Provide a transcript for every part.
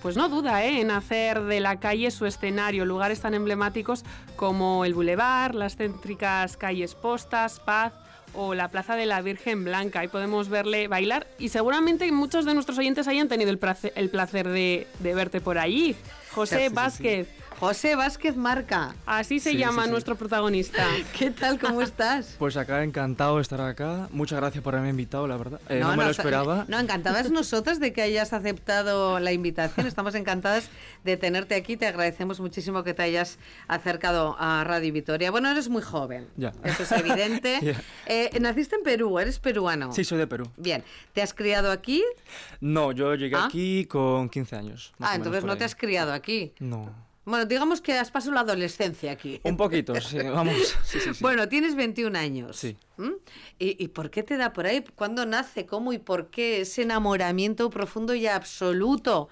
pues no duda en hacer de la calle su escenario, lugares tan emblemáticos como el Boulevard, las céntricas calles Postas, Paz o la Plaza de la Virgen Blanca. Ahí podemos verle bailar y seguramente muchos de nuestros oyentes hayan tenido el placer de verte por allí. José Vázquez. Sí. José Vázquez Marca. Así se llama nuestro protagonista. ¿Qué tal? ¿Cómo estás? Pues acá, encantado de estar acá. Muchas gracias por haberme invitado, la verdad. No me lo esperaba. No, encantadas nosotras de que hayas aceptado la invitación. Estamos encantadas de tenerte aquí. Te agradecemos muchísimo que te hayas acercado a Radio Vitoria. Bueno, eres muy joven. Ya. Eso es evidente. Naciste en Perú, ¿eres peruano? Sí, soy de Perú. Bien. ¿Te has criado aquí? No, yo llegué aquí con 15 años. Entonces no te has criado aquí. No. Bueno, digamos que has pasado la adolescencia aquí. Un poquito, sí, vamos. Sí. Bueno, tienes 21 años. Sí. ¿Y por qué te da por ahí? ¿Cuándo nace? ¿Cómo y por qué ese enamoramiento profundo y absoluto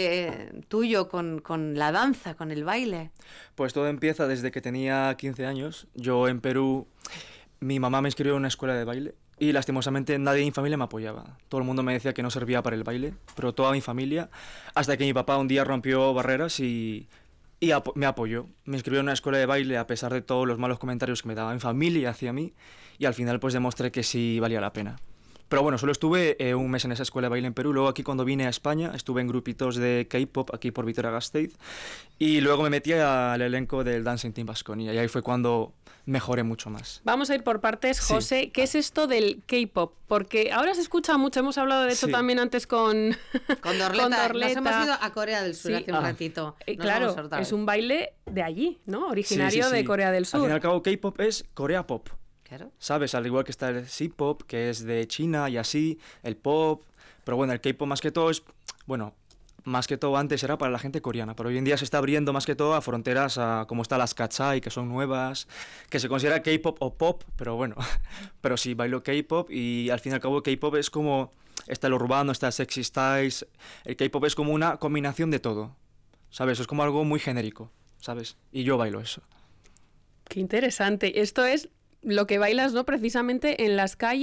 tuyo con la danza, con el baile? Pues todo empieza desde que tenía 15 años. Yo en Perú, mi mamá me inscribió en una escuela de baile y lastimosamente nadie en mi familia me apoyaba. Todo el mundo me decía que no servía para el baile, pero toda mi familia, hasta que mi papá un día rompió barreras y me apoyó. Me inscribió en una escuela de baile a pesar de todos los malos comentarios que me daba mi familia hacia mí y al final pues demostré que sí valía la pena. Pero bueno, solo estuve un mes en esa escuela de baile en Perú. Luego aquí cuando vine a España estuve en grupitos de K-pop aquí por Vitoria-Gasteiz y luego me metí al elenco del Dancing Team Baskonia y ahí fue cuando mejoré mucho más. Vamos a ir por partes, José. Sí. ¿Qué es esto del K-pop? Porque ahora se escucha mucho, hemos hablado de esto también antes con Dorleta. Nos hemos ido a Corea del Sur hace un ratito. Claro, es un baile de allí, ¿no? Originario de Corea del Sur. Al fin y al cabo, K-pop es Corea Pop. Claro. ¿Sabes? Al igual que está el C-pop, que es de China y así, el pop. Pero bueno, el K-pop más que todo es... Bueno, más que todo antes era para la gente coreana, pero hoy en día se está abriendo más que todo a fronteras como está las Kachai, que son nuevas, que se considera K-pop o pop, pero bueno, pero sí, bailo K-pop y al fin y al cabo K-pop es como... Está el urbano, está el sexy styles, el K-pop es como una combinación de todo, ¿sabes? Es como algo muy genérico, ¿sabes? Y yo bailo eso. Qué interesante. Esto es lo que bailas, ¿no? Precisamente en las calles.